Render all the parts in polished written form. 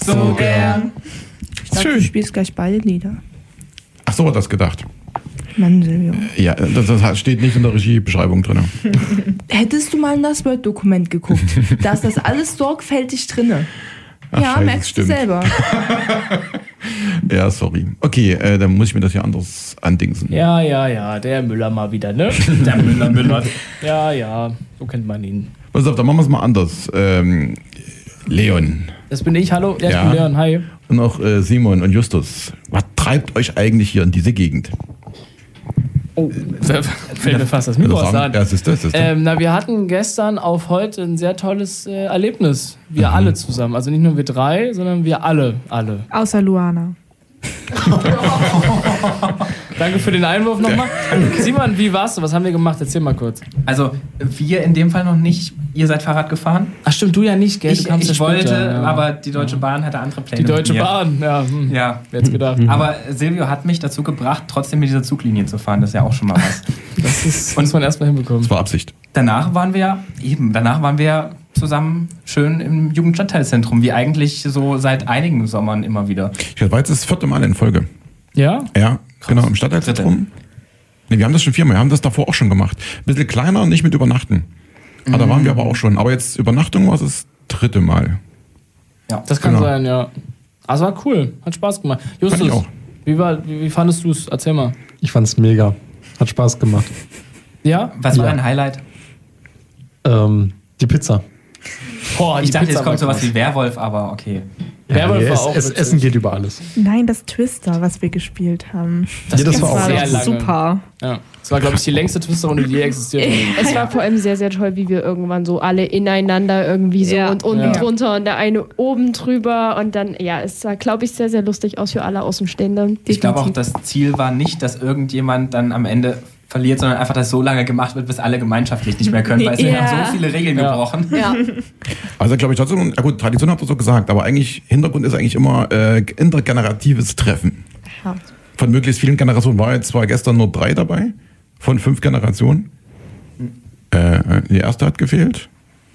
so gern. Ich dachte, du spielst gleich beide Lieder. Ach so, hat das gedacht. Mann, Silvio. Ja, das steht nicht in der Regiebeschreibung drin. Hättest du mal in das Word-Dokument geguckt? Da ist das alles sorgfältig drinne. Ach, ja, scheiße, merkst du selber. Ja, sorry. Okay, dann muss ich mir das hier anders andingsen. Ja, der Müller mal wieder, ne? Der Müller. Ja, so kennt man ihn. Pass auf, dann machen wir es mal anders. Leon. Das bin ich, hallo. Ja, ich bin Leon, hi. Und auch Simon und Justus. Was treibt euch eigentlich hier in diese Gegend? Oh, da fällt mir fast das Mikro aus der Hand. Ja, das ist das. Wir hatten gestern auf heute ein sehr tolles Erlebnis. Wir alle zusammen. Also nicht nur wir drei, sondern wir alle. Außer Luana. Danke für den Einwurf nochmal. Simon, wie warst du? Was haben wir gemacht? Erzähl mal kurz. Also, wir in dem Fall noch nicht. Ihr seid Fahrrad gefahren? Ach stimmt, du ja nicht, gell? Ich wollte, aber die Deutsche Bahn hatte andere Pläne. Die Deutsche Bahn, ja. Wer hätte gedacht. Aber Silvio hat mich dazu gebracht, trotzdem mit dieser Zuglinie zu fahren. Das ist ja auch schon mal was. Das muss man erstmal hinbekommen. Das war Absicht. Danach waren wir zusammen schön im Jugendstadtteilzentrum, wie eigentlich so seit einigen Sommern immer wieder. Ich war jetzt das 4. Mal in Folge. Ja? Ja, genau, im Stadtteilzentrum. Nee, wir haben das schon 4 Mal, wir haben das davor auch schon gemacht. Ein bisschen kleiner, nicht mit Übernachten. Da waren wir aber auch schon. Aber jetzt Übernachtung war es das 3. Mal. Ja, das kann sein, ja. Also war cool, hat Spaß gemacht. Justus, ich auch. Wie fandest du es? Erzähl mal. Ich fand es mega. Hat Spaß gemacht. Ja? Was war dein Highlight? Die Pizza. Boah, ich dachte, jetzt kommt sowas wie Werwolf, aber okay. Werwolf war auch Essen geht über alles. Nein, das Twister, was wir gespielt haben. Das war auch sehr lange. Super. Ja. Das war, glaube ich, die längste Twister-Runde, die je existiert hat. Es war vor allem sehr, sehr toll, wie wir irgendwann so alle ineinander irgendwie so und unten drunter und der eine oben drüber und dann, es sah, glaube ich, sehr, sehr lustig aus für alle Außenstehenden. Ich glaube auch, das Ziel war nicht, dass irgendjemand dann am Ende verliert, sondern einfach, dass so lange gemacht wird, bis alle gemeinschaftlich nicht mehr können, weil es haben so viele Regeln gebrochen. Ja. Also glaube ich trotzdem, gut, Tradition habt ihr so gesagt, aber eigentlich, Hintergrund ist eigentlich immer intergeneratives Treffen. Ja. Von möglichst vielen Generationen war jetzt zwar gestern nur 3 dabei, von 5 Generationen. Die erste hat gefehlt.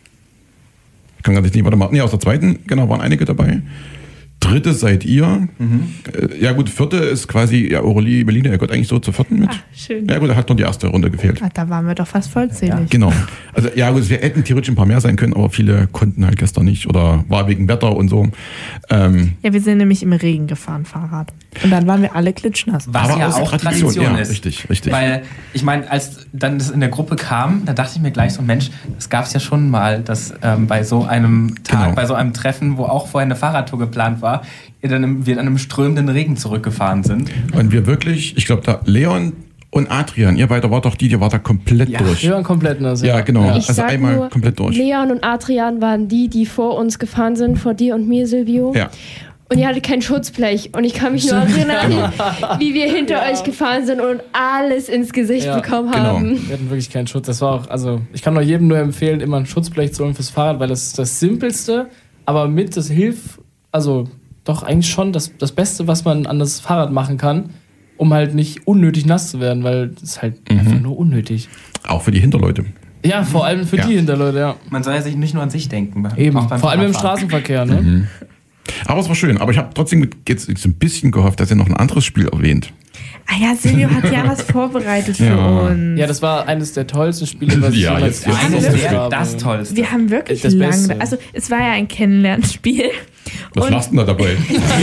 Ich kann gar nicht, warte mal, aus der zweiten, genau, waren einige dabei. 3. seid ihr. Ja gut, 4. ist quasi, Aurelie, Melina, ihr gehört eigentlich so zur 4. mit. Ach, schön. Ja gut, da hat noch die erste Runde gefehlt. Ach, da waren wir doch fast vollzählig. Ja, genau. Also gut, wir hätten theoretisch ein paar mehr sein können, aber viele konnten halt gestern nicht oder war wegen Wetter und so. Wir sind nämlich im Regen gefahren, Fahrrad. Und dann waren wir alle klitschnass. Was aber ja aus auch Tradition ist. Richtig. Weil, ich meine, als dann das in der Gruppe kam, da dachte ich mir gleich so, Mensch, das gab es ja schon mal, dass bei so einem Tag, bei so einem Treffen, wo auch vorher eine Fahrradtour geplant war, wir dann im strömenden Regen zurückgefahren sind. Und wir wirklich, ich glaube, da Leon und Adrian, ihr beide wart doch die wart da komplett durch. Wir waren komplett nass. Ja, genau. Ich Also einmal nur, komplett durch. Leon und Adrian waren die vor uns gefahren sind, vor dir und mir, Silvio. Ja. Und ihr hattet kein Schutzblech. Und ich kann mich nur erinnern, wie wir hinter euch gefahren sind und alles ins Gesicht bekommen haben. Wir hatten wirklich keinen Schutz. Das war auch, also ich kann jedem nur empfehlen, immer ein Schutzblech zu holen fürs Fahrrad, weil das ist das Simpelste, aber das hilft, also doch eigentlich schon das Beste, was man an das Fahrrad machen kann, um halt nicht unnötig nass zu werden, weil das ist halt einfach nur unnötig. Auch für die Hinterleute. Ja, vor allem für die Hinterleute, ja. Man soll ja sich nicht nur an sich denken. Eben, vor allem im Straßenverkehr, ne? Aber es war schön. Aber ich habe trotzdem jetzt so ein bisschen gehofft, dass ihr noch ein anderes Spiel erwähnt. Ah ja, Silvio hat ja was vorbereitet für uns. Ja, das war eines der tollsten Spiele, was ich jemals gesehen habe. Das Tollste. Wir haben wirklich lange... Also es war ja ein Kennenlernspiel. Was machst du denn da dabei?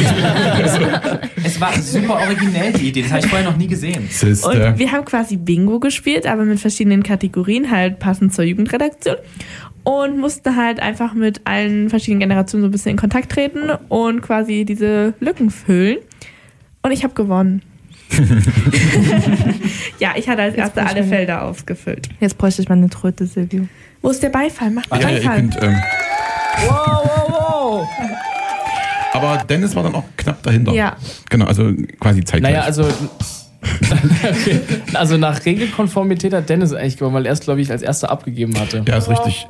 Es war super originell, die Idee. Das habe ich vorher noch nie gesehen. Und wir haben quasi Bingo gespielt, aber mit verschiedenen Kategorien, halt passend zur Jugendredaktion. Und mussten halt einfach mit allen verschiedenen Generationen so ein bisschen in Kontakt treten und quasi diese Lücken füllen. Und ich habe gewonnen. Ja, ich hatte als Erste alle Felder ausgefüllt. Jetzt bräuchte ich mal eine Tröte, Silvio. Wo ist der Beifall? Mach mal Beifall. Wow. Aber Dennis war dann auch knapp dahinter. Ja. Genau, also quasi zeitgleich. Naja, also... Okay. Also nach Regelkonformität hat Dennis eigentlich gewonnen, weil er es, glaube ich, als Erster abgegeben hatte. Ja, ist richtig.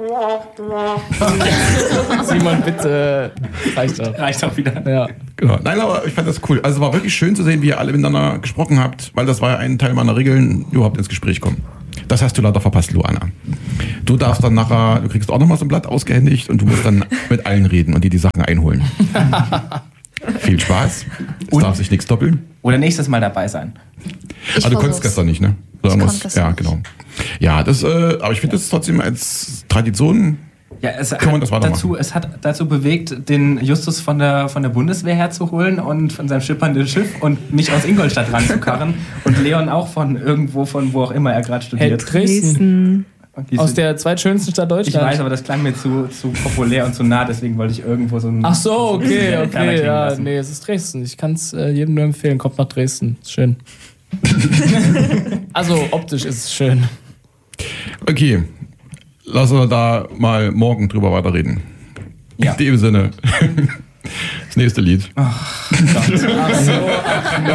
Simon, bitte. Reicht auch wieder. Ja. Genau. Nein, aber ich fand das cool. Also es war wirklich schön zu sehen, wie ihr alle miteinander gesprochen habt, weil das war ja ein Teil meiner Regeln, überhaupt ins Gespräch kommen. Das hast du leider verpasst, Luana. Du darfst dann nachher, du kriegst auch nochmal so ein Blatt ausgehändigt und du musst dann mit allen reden und dir die Sachen einholen. Viel Spaß. Es darf sich nichts doppeln. Oder nächstes Mal dabei sein. Aber du konntest gestern nicht, ne? gestern Genau. Ja, das, aber ich finde das trotzdem als Tradition. Ja, es Kann man das weitermachen? es hat dazu bewegt, den Justus von der Bundeswehr herzuholen und von seinem schippernden Schiff und mich aus Ingolstadt ranzukarren. Und Leon auch von irgendwo, von wo auch immer er gerade Hey, studiert. Dresden. Diese- Aus der zweitschönsten Stadt Ich Deutschlands. weiß, aber das klang mir zu populär und zu nah, deswegen wollte ich irgendwo so ein... Ach so, okay, Kleiner klingen ja, lassen. nee, es ist Dresden. Ich kann es jedem nur empfehlen. Kommt nach Dresden. Ist schön. Also optisch ist es schön. Okay, lass uns da mal morgen drüber weiterreden. Ja. In dem Sinne. Das nächste Lied. Ach so,